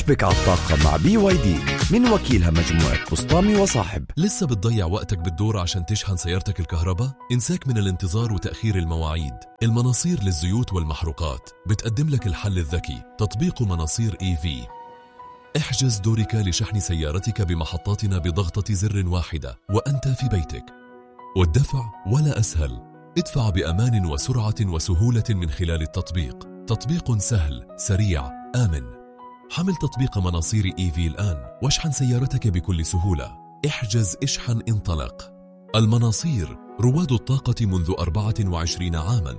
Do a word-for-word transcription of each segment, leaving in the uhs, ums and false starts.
شبك على الطاقة مع بي واي دي من وكيلها مجموعة بسطامي وصاحب. لسه بتضيع وقتك بالدور عشان تشحن سيارتك الكهرباء؟ انساك من الانتظار وتأخير المواعيد. المناصير للزيوت والمحروقات بتقدم لك الحل الذكي، تطبيق مناصير إي في. احجز دورك لشحن سيارتك بمحطاتنا بضغطة زر واحدة وأنت في بيتك. والدفع ولا أسهل، ادفع بأمان وسرعة وسهولة من خلال التطبيق. تطبيق سهل، سريع، آمن. حمل تطبيق مناصير إي في الآن واشحن سيارتك بكل سهولة. احجز، اشحن، انطلق. المناصير، رواد الطاقة منذ أربعة وعشرين عاماً.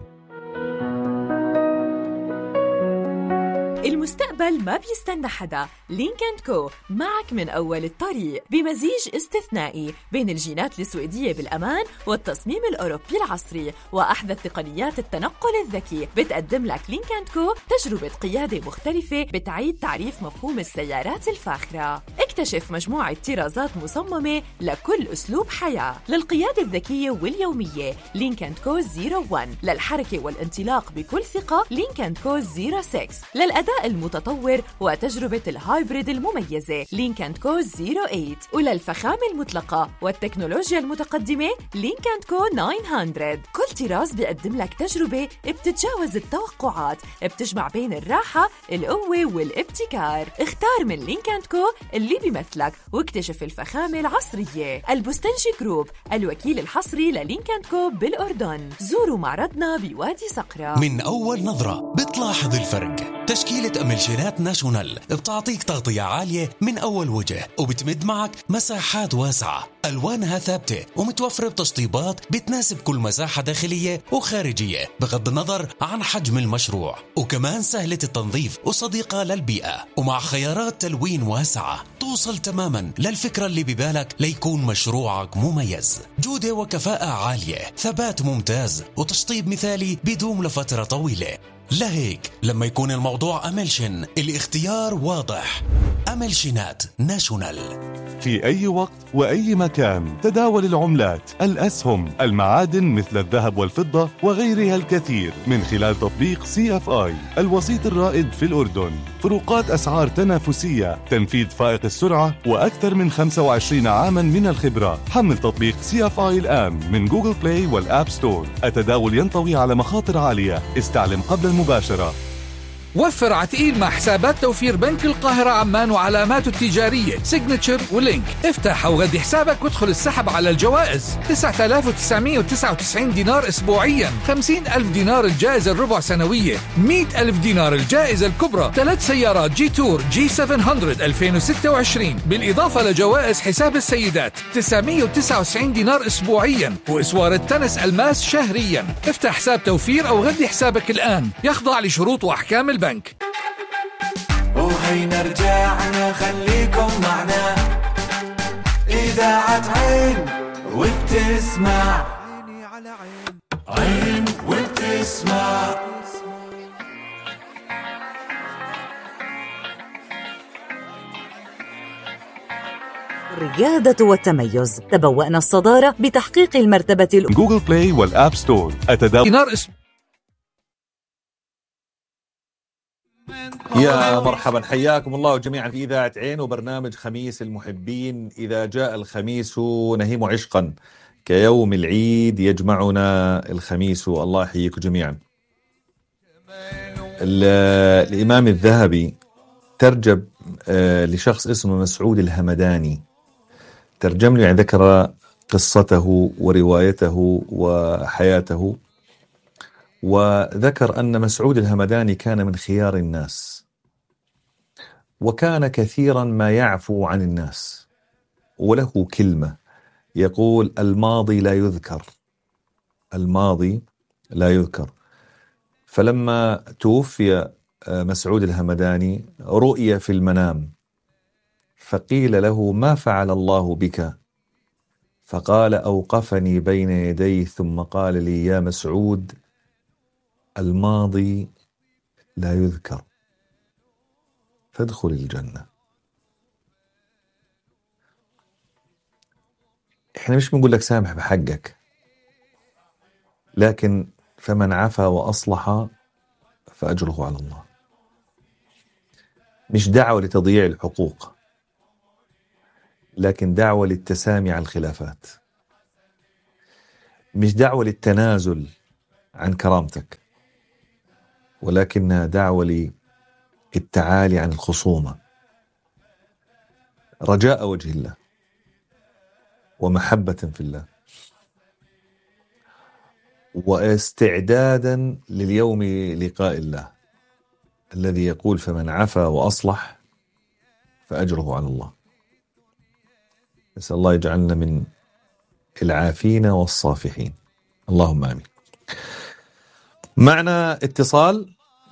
المستقبل ما بيستنى حدا. لينك أند كو معك من أول الطريق بمزيج استثنائي بين الجينات السويدية بالأمان والتصميم الأوروبي العصري وأحدث تقنيات التنقل الذكي. بتقدم لك لينك أند كو تجربة قيادة مختلفة بتعيد تعريف مفهوم السيارات الفاخرة. اكتشف مجموعة طرازات مصممة لكل أسلوب حياة. للقيادة الذكية واليومية لينك أند كو صفر واحد، للحركة والانطلاق بكل ثقة لينك أند كو صفر ستة، للأداء المتطور وتجربة الهايبريد المميزة لينك أند كو صفر ثمانية، وللفخامة المطلقة والتكنولوجيا المتقدمة لينك أند كو تسعمية. كل طراز بيقدم لك تجربة بتتجاوز التوقعات، بتجمع بين الراحة، القوة والابتكار. اختار من لينك أند كو اللي بيمثلك واكتشف الفخامة العصرية. البستنجي جروب، الوكيل الحصري للينك أند كو بالأردن. زوروا معرضنا بوادي صقرة. من أول نظرة بتلاحظ الفرق. تشكيلة أملشينات ناشونال بتعطيك تغطية عالية من أول وجه، وبتمد معك مساحات واسعة، ألوانها ثابتة ومتوفرة بتشطيبات بتناسب كل مساحة داخلية وخارجية بغض النظر عن حجم المشروع، وكمان سهلة التنظيف وصديقة للبيئة، ومع خيارات تلوين واسعة توصل تماما للفكرة اللي ببالك ليكون مشروعك مميز. جودة وكفاءة عالية، ثبات ممتاز، وتشطيب مثالي بيدوم لفترة طويلة. لهيك لما يكون الموضوع أملشن الاختيار واضح. أملشنات ناشونال. في أي وقت وأي مكان تداول العملات، الأسهم، المعادن مثل الذهب والفضة وغيرها الكثير من خلال تطبيق سي اف آي، الوسيط الرائد في الأردن. فروقات أسعار تنافسية، تنفيذ فائق السرعة، وأكثر من خمسة وعشرين عاما من الخبرة. حمل تطبيق سي اف آي الآن من جوجل بلاي والآب ستور. التداول ينطوي على مخاطر عالية، استعلم قبل المباشرة. وفر عتقيل مع حسابات توفير بنك القاهرة عمان وعلاماته التجارية سيجنتشر ولينك. افتح أو غدي حسابك وادخل السحب على الجوائز. تسعة آلاف وتسعمية وتسعة وتسعين دينار أسبوعيا، خمسين ألف دينار الجائزة الربع سنوية، مئة ألف دينار الجائزة الكبرى، ثلاث سيارات جي تور جي سبعمية ألفين وستة وعشرين، بالإضافة لجوائز حساب السيدات تسعمية وتسعة وتسعين دينار أسبوعيا، وإسوار التنس الماس شهريا. افتح حساب توفير أو غدي حسابك الآن، يخضع لشروط وأحكام البنك. وهينا رجعنا، خليكم معنا. إذاعة عين وبتسمع، عين وبتسمع. الريادة والتميز، تبوأنا الصدارة بتحقيق المرتبة. جوجل بلاي والآب ستور. التداول. يا مرحبا، حياكم الله جميعا في إذاعة عين وبرنامج خميس المحبين. إذا جاء الخميس نهيم عشقا كيوم العيد يجمعنا الخميس. الله يحييكم جميعا. الإمام الذهبي ترجم لشخص اسمه مسعود الهمداني، ترجم له، يعني ذكر قصته وروايته وحياته، وذكر أن مسعود الهمداني كان من خيار الناس، وكان كثيرا ما يعفو عن الناس، وله كلمة يقول: الماضي لا يذكر، الماضي لا يذكر. فلما توفي مسعود الهمداني رؤي في المنام، فقيل له: ما فعل الله بك؟ فقال: أوقفني بين يديه ثم قال لي: يا مسعود، الماضي لا يذكر، فادخل الجنة. احنا مش بنقول لك سامح بحقك، لكن فمن عفا وأصلح فأجره على الله. مش دعوة لتضييع الحقوق، لكن دعوة للتسامي على الخلافات، مش دعوة للتنازل عن كرامتك، ولكنها دعوة للتعالي عن الخصومة رجاء وجه الله ومحبة في الله، واستعدادا لليوم لقاء الله الذي يقول فمن عفا وأصلح فأجره على الله. نسأل الله يجعلنا من العافين والصافحين، اللهم آمين. معنا اتصال.